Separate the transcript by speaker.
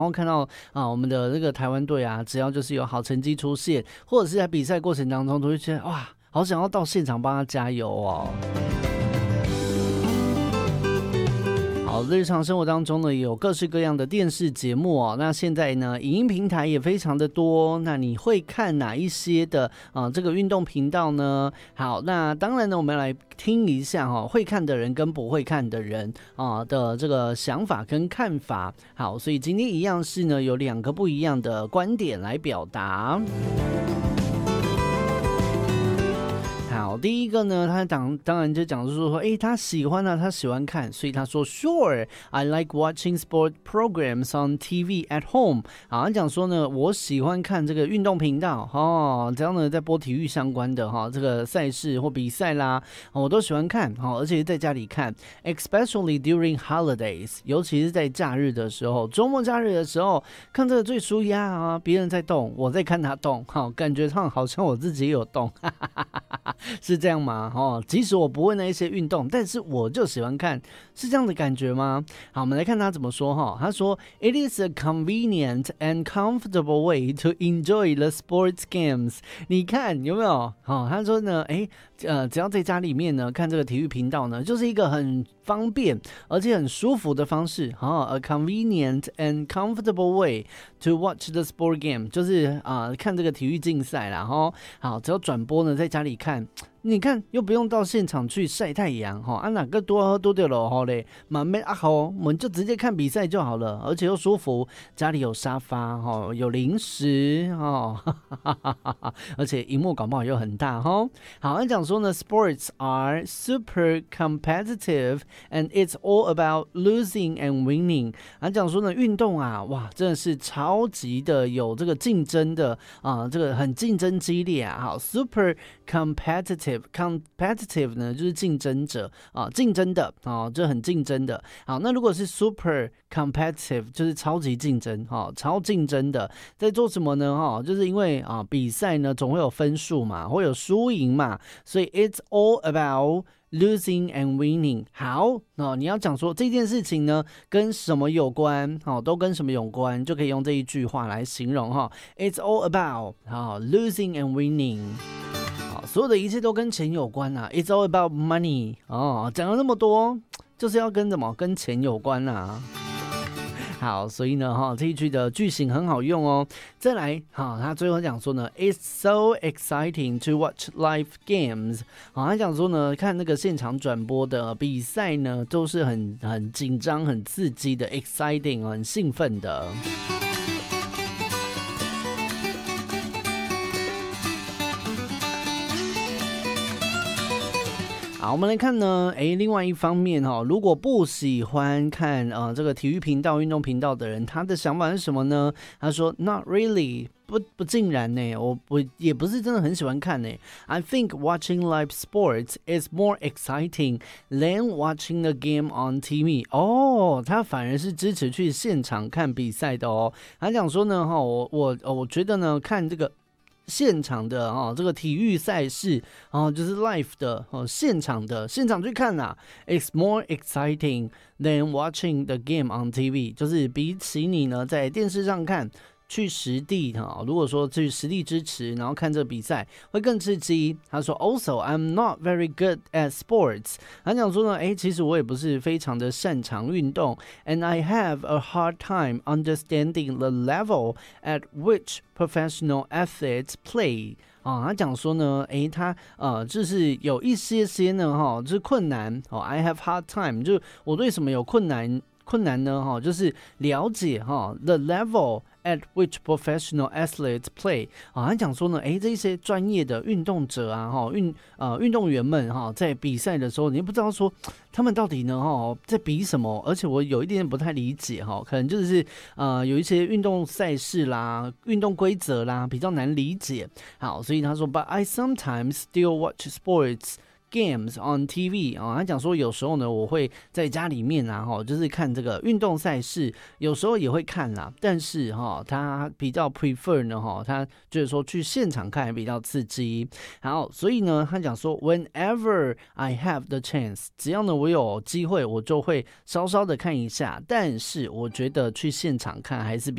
Speaker 1: 然后看到我们的这个台湾队啊，只要就是有好成绩出现，或者是在比赛过程当中，都会觉得哇，好想要到现场帮他加油哦。好，日常生活当中呢，有各式各样的电视节目哦。那现在呢，影音平台也非常的多。那你会看哪一些的这个运动频道呢？好，那当然呢，我们来听一下会看的人跟不会看的人的这个想法跟看法。好，所以今天一样是呢，有2个不一样的观点来表达。好，第一个呢，他当然就讲说，他喜欢啊，他喜欢看，所以他说 Sure, I like watching sport programs on TV at home。好，他讲说呢，我喜欢看这个运动频道只要呢在播体育相关的这个赛事或比赛啦，我都喜欢看而且是在家里看 ，especially during holidays， 尤其是在假日的时候，周末假日的时候看这个最舒压啊，别人在动，我在看他动，感觉上好像我自己也有动，哈哈哈哈。是这样吗？即使我不会那一些运动，但是我就喜欢看，是这样的感觉吗？好，我们来看他怎么说他说 It is a convenient and comfortable way to enjoy the sports games。 你看有没有？他说呢，只要在家里面呢看这个体育频道呢，就是一个很方便而且很舒服的方式A convenient and comfortable way to watch the sport game， 就是看这个体育竞赛啦好，只要转播呢在家里看，你看又不用到现场去晒太阳哪个多掉了嘞，满面我们就直接看比赛就好了，而且又舒服，家里有沙发有零食而且萤幕搞不好又很大好，他讲说呢 ，Sports are super competitive and it's all about losing and winning。他讲说呢，运动啊，哇，真的是超级的有这个竞争的这个很竞争激烈啊。好 ，super competitive 呢就是竞争者竞争的就很竞争的。好，那如果是 super competitive 就是超级竞争超竞争的，在做什么呢就是因为比赛呢总会有分数嘛，会有输赢嘛，所以 it's all about losing and winning。 好，你要讲说这件事情呢跟什么有关都跟什么有关，就可以用这一句话来形容It's all about losing and winning。 好，所有的一切都跟钱有关It's all about money。 讲了那么多就是要跟什么？跟钱有关好，所以呢这一句的句型很好用哦。再来他最后讲说呢 It's so exciting to watch live games。 他讲说呢看那个现场转播的比赛呢都是很紧张很刺激的 exciting 很兴奋的。好，我们来看呢，另外一方面如果不喜欢看这个体育频道、运动频道的人，他的想法是什么呢？他说 Not really。不尽然呢，我也不是真的很喜欢看呢。I think watching live sports is more exciting than watching the game on TV。 他反而是支持去现场看比赛的他讲说呢，我觉得呢，看这个现场的这个体育赛事就是 live 的现场去看it's more exciting than watching the game on TV。 就是比起你呢在电视上看，去实地如果说去实地支持，然后看这个比赛会更刺激。他说 Also I'm not very good at sports。 他讲说呢其实我也不是非常的擅长运动 And I have a hard time understanding the level at which professional athletes play。他讲说呢他就是有一些呢就是困难I have hard time， 就是我对什么有困难呢就是了解the level at which professional athletes play。 他讲说呢这些专业的运动者运动员们在比赛的时候，你不知道说他们到底呢在比什么，而且我有一点不太理解可能就是有一些运动赛事啦、运动规则啦比较难理解。好，所以他说 But I sometimes still watch sports games on TV。 他讲说有时候呢我会在家里面就是看这个运动赛事，有时候也会看啦，但是他比较 prefer 呢他觉得说去现场看比较刺激。好，所以呢他讲说 Whenever I have the chance， 只要呢我有机会我就会稍稍的看一下，但是我觉得去现场看还是比